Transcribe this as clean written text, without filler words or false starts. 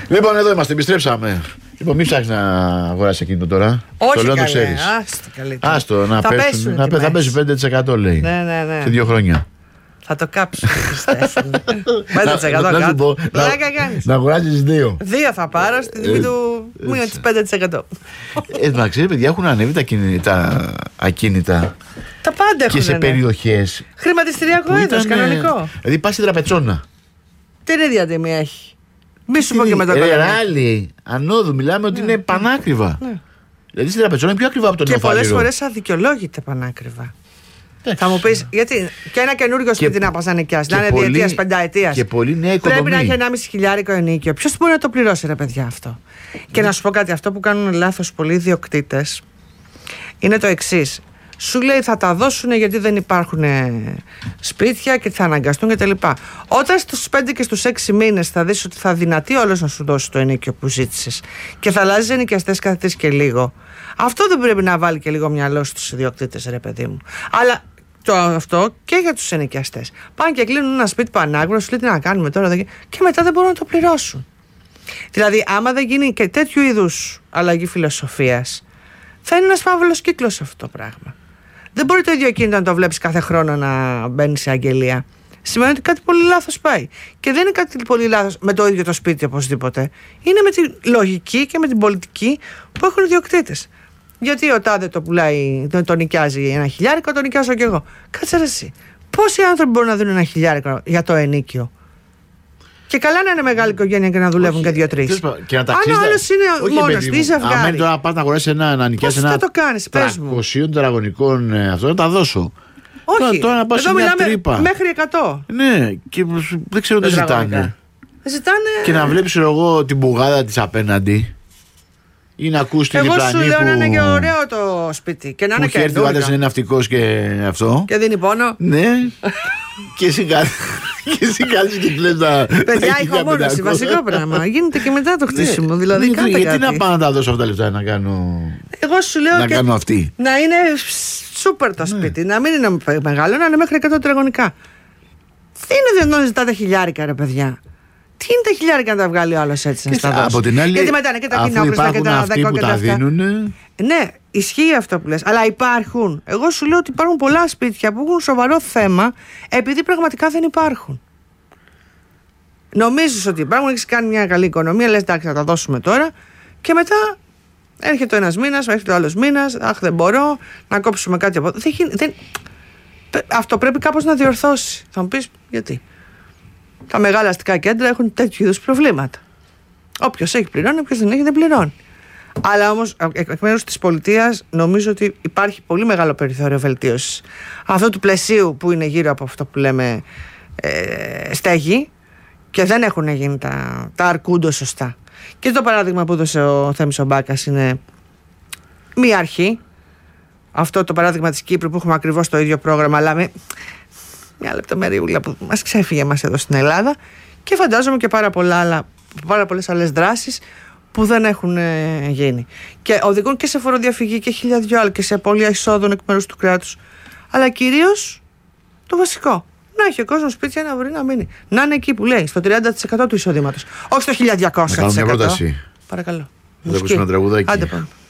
Λοιπόν, εδώ είμαστε, επιστρέψαμε. Λοιπόν, μην ψάχνει να αγοράσει εκείνο τώρα. Όχι, το λέω να το ξέρεις. Άστο, να θα πέσει 5% λέει. Ναι. Σε 2 χρόνια. Θα το κάψω. 5% κάτω. Να αγοράσεις 2. 2 θα πάρω στη τιμή του μείον της 5%. Να ξέρετε, παιδιά, έχουν ανέβει τα ακίνητα. Τα πάντα έχουν. Και σε περιοχές. Χρηματιστηριακό έδος, κανονικό. Δηλαδή πας στην Τραπετσόνα. Την ίδια τιμή έχει. Μη σου πω και με το καλοκαίρι. Άλλη ανόδου, μιλάμε ότι είναι πανάκριβα. Δηλαδή στην Τραπετσόνα είναι πιο ακριβά από τον Νεοφάλιρο. Και πολλές φορές αδικαιολόγηται πανάκριβα. Θα μου πεις, γιατί και ένα καινούριο σπίτι να πας να νοικιάσεις, να είναι διετίας, πενταετίας. Και πολύ νέα οικοδομή. Πρέπει να έχει 1.500 ενίκιο. Ποιος μπορεί να το πληρώσει, ρε παιδιά, αυτό? Και να σου πω κάτι, αυτό που κάνουν λάθος πολλοί ιδιοκτήτες είναι το εξής. Σου λέει θα τα δώσουν γιατί δεν υπάρχουν σπίτια και θα αναγκαστούν κτλ. Όταν στους 5 και στους 6 μήνες θα δεις ότι θα δυνατεί όλος να σου δώσει το ενοίκιο που ζήτησες και θα αλλάζει ενοικιαστές κάθε 3 και λίγο, αυτό δεν πρέπει να βάλει και λίγο μυαλό στους ιδιοκτήτες, ρε παιδί μου? Αλλά αυτό και για τους ενοικιαστές. Πάνε και κλείνουν ένα σπίτι πανάκριβο, σου λέει τι να κάνουμε τώρα και μετά δεν μπορούν να το πληρώσουν. Δηλαδή, άμα δεν γίνει και τέτοιου είδους αλλαγή φιλοσοφίας, θα είναι ένας φαύλος κύκλος αυτό το πράγμα. Δεν μπορεί το ίδιο κίνητο να το βλέπεις κάθε χρόνο να μπαίνει σε αγγελία. Σημαίνει ότι κάτι πολύ λάθος πάει. Και δεν είναι κάτι πολύ λάθος με το ίδιο το σπίτι οπωσδήποτε. Είναι με τη λογική και με την πολιτική που έχουν οι ιδιοκτήτες. Γιατί ο τάδε το πουλάει, το νοικιάζει 1.000, το νοικιάζω κι εγώ. Κάτσε ρε εσύ. Πόσοι άνθρωποι μπορούν να δίνουν 1.000 για το ενίκιο? Και καλά να είναι μεγάλη οικογένεια και να δουλεύουν και 2-3. Αν ο άλλος είναι μόνος της, ζευγάρι. Αν τώρα πας να αγοράσεις να νοικιάσεις ένα 300 τετραγωνικών, αυτό να τα δώσω. Όχι, τώρα να πας σε μια τρύπα. Μέχρι 100. Ναι, και δεν ξέρω τι ζητάνε. Και να βλέπεις εγώ την μπουγάδα της απέναντι. Ή να ακούς την διπλανή. Εγώ σου λέω να είναι και ωραίο το σπίτι. Και να είναι και έρθει ο άντρας, είναι ναυτικός και αυτό. Και δίνει πόνο. Ναι. Και εσύ κάτσεις και κλαις τα. Παιδιά, ηχομόνωση, βασικό πράγμα. Γίνεται και μετά το χτίσιμο. Δηλαδή, γιατί να πάω να τα δώσω αυτά τα λεφτά να κάνω. Εγώ σου λέω. Να κάνω αυτή. Να είναι σούπερ το σπίτι. Να μην είναι μεγάλο, να είναι μέχρι 100 τετραγωνικά. Δεν είναι δυνατόν να ζητάτε χιλιάρικα, ρε παιδιά. Τι είναι τα χιλιάρικα να τα βγάλει ο άλλος έτσι να στα δώσει? Από την άλλη, γιατί μετά είναι και τα κοινόχρηστα και τα 10 και τα δίνουνε. Ναι, ισχύει αυτό που λες. Αλλά υπάρχουν. Εγώ σου λέω ότι υπάρχουν πολλά σπίτια που έχουν σοβαρό θέμα επειδή πραγματικά δεν υπάρχουν. Νομίζεις ότι υπάρχουν, έχεις κάνει μια καλή οικονομία, λες εντάξει θα τα δώσουμε τώρα και μετά έρχεται ο ένας μήνας, έρχεται ο άλλος μήνας, αχ δεν μπορώ να κόψουμε κάτι από εδώ. Αυτό πρέπει κάπως να διορθώσει. Θα μου πεις γιατί? Τα μεγάλα αστικά κέντρα έχουν τέτοιου είδους προβλήματα. Όποιος έχει πληρώνει, όποιος δεν έχει δεν πληρώνει. Αλλά όμως εκ μέρους της πολιτείας νομίζω ότι υπάρχει πολύ μεγάλο περιθώριο βελτίωσης αυτού του πλαισίου που είναι γύρω από αυτό που λέμε στέγη και δεν έχουν γίνει τα αρκούντο σωστά. Και το παράδειγμα που έδωσε ο Θέμης ο Μπάκας είναι μία αρχή. Αυτό το παράδειγμα της Κύπρου που έχουμε ακριβώς το ίδιο πρόγραμμα, αλλά με μια λεπτομεριούλα που μας ξέφυγε μας εδώ στην Ελλάδα, και φαντάζομαι και πάρα πολλές άλλες δράσεις που δεν έχουν γίνει και οδηγούν και σε φοροδιαφυγή και χίλια δυο άλλα και σε απώλεια εισόδων εκ μέρους του κράτους, αλλά κυρίως το βασικό, να έχει ο κόσμος σπίτια να μπορεί να μείνει, να είναι εκεί που λέει στο 30% του εισοδήματος, όχι στο 1200%. Να κάνω μια πρόταση. Παρακαλώ. Θα ακούσουμε ένα τραγουδάκι. Άντε πάμε.